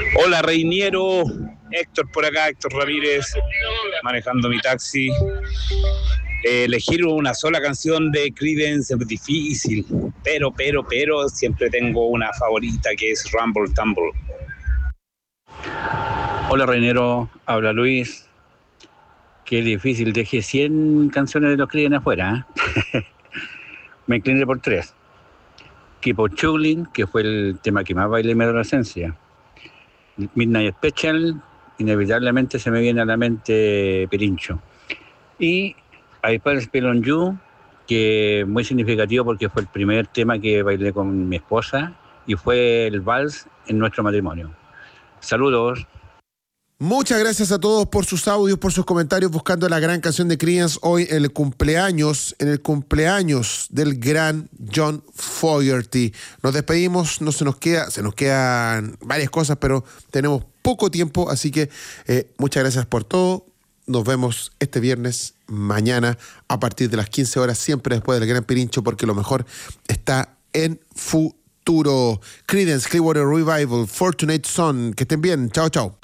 Hola Reiniero, Héctor por acá, Héctor Ramírez, manejando mi taxi. Elegir una sola canción de Creedence es difícil, pero siempre tengo una favorita que es Rumble Tumble. Hola Reiniero, habla Luis. Qué difícil, dejé 100 canciones de los Creedence afuera, ¿eh? Me incliné por 3. Keep on Chuggling, que fue el tema que más bailé en mi adolescencia. Midnight Special, inevitablemente se me viene a la mente Pirincho. Y I Put a Spell on You, que es muy significativo porque fue el primer tema que bailé con mi esposa y fue el vals en nuestro matrimonio. Saludos. Muchas gracias a todos por sus audios, por sus comentarios, buscando la gran canción de Creedence hoy en el cumpleaños del gran John Fogerty. Nos despedimos, se nos quedan varias cosas, pero tenemos poco tiempo, así que muchas gracias por todo. Nos vemos este viernes, mañana, a partir de las 15 horas, siempre después del Gran Pirincho, porque lo mejor está en futuro. Creedence Clearwater Revival, Fortunate Son. Que estén bien. Chao, chao.